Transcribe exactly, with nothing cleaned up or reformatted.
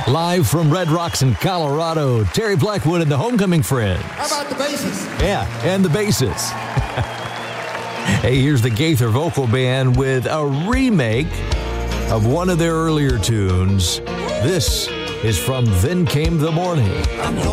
Live from Red Rocks in Colorado, Terry Blackwood and the Homecoming Friends. How about the basses? Yeah, and the basses. Hey, here's the Gaither Vocal Band with a remake of one of their earlier tunes. This is from Then Came the Morning. I'm